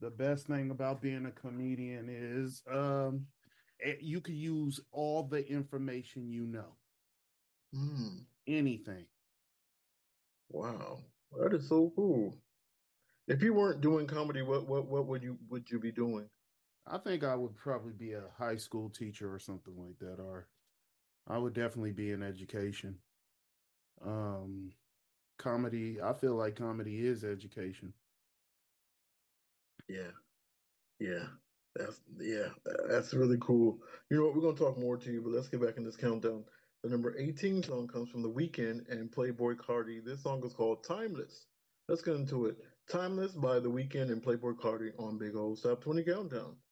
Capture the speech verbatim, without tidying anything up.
The best thing about being a comedian is um, eh, you can use all the information you know, Hmm. anything. Wow. That is so cool. If you weren't doing comedy, what what what would you would you be doing? I think I would probably be a high school teacher or something like that, or I would definitely be in education. Um, Comedy, I feel like comedy is education. Yeah. Yeah. That's yeah, that's really cool. You know what? We're gonna talk more to you, but let's get back in this countdown. The number eighteen song comes from The Weeknd and Playboy Cardi. This song is called Timeless. Let's get into it. Timeless by The Weeknd and Playboy Cardi on Big Old Stop twenty Countdown.